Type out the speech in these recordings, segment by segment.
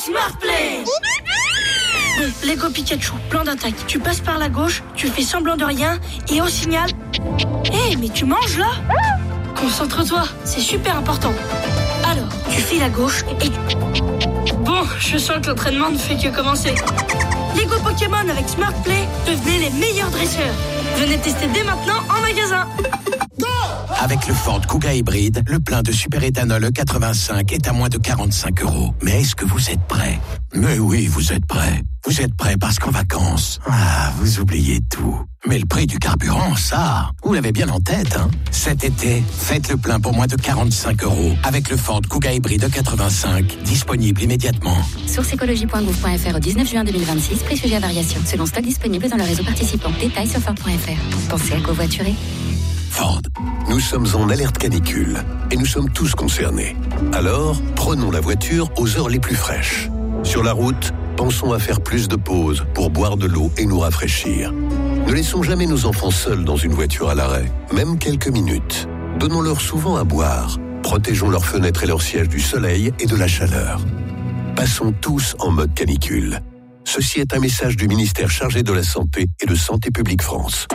SmartPlay. Bon, Lego Pikachu, plan d'attaque. Tu passes par la gauche, tu fais semblant de rien, et au signal... mais tu manges là ? Concentre-toi, c'est super important. Alors, tu files à gauche et... Bon, je sens que l'entraînement ne fait que commencer. Lego Pokémon avec SmartPlay, devenez les meilleurs dresseurs. Venez tester dès maintenant en magasin. Go! Avec le Ford Kuga hybride, le plein de super-éthanol E85 est à moins de 45 €. Mais est-ce que vous êtes prêts ? Mais oui, vous êtes prêts. Vous êtes prêts parce qu'en vacances, vous oubliez tout. Mais le prix du carburant, ça, vous l'avez bien en tête, hein ? Cet été, faites le plein pour moins de 45 € avec le Ford Kuga hybride E85, disponible immédiatement. Source écologie.gouv.fr au 19 juin 2026, prix sujet à variation, selon stock disponible dans le réseau participant. Détails sur Ford.fr. Pensez à covoiturer. Ford, nous sommes en alerte canicule et nous sommes tous concernés. Alors, prenons la voiture aux heures les plus fraîches. Sur la route, pensons à faire plus de pauses pour boire de l'eau et nous rafraîchir. Ne laissons jamais nos enfants seuls dans une voiture à l'arrêt, même quelques minutes. Donnons-leur souvent à boire. Protégeons leurs fenêtres et leurs sièges du soleil et de la chaleur. Passons tous en mode canicule. Ceci est un message du ministère chargé de la Santé et de Santé publique France.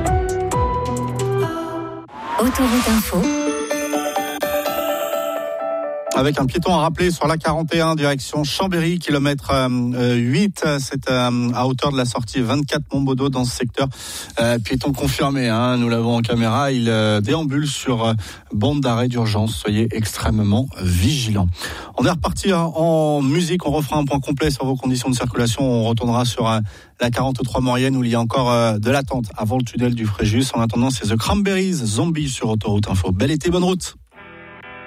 Autoroute Info. Avec un piéton à rappeler sur la 41, direction Chambéry, kilomètre 8. C'est à hauteur de la sortie 24 Montbaudot dans ce secteur. Piéton confirmé, nous l'avons en caméra. Il déambule sur bande d'arrêt d'urgence. Soyez extrêmement vigilants. On est reparti en musique. On refera un point complet sur vos conditions de circulation. On retournera sur la 43 Maurienne où il y a encore de l'attente avant le tunnel du Fréjus. En attendant, c'est The Cranberries, Zombie sur Autoroute Info. Bel été, bonne route.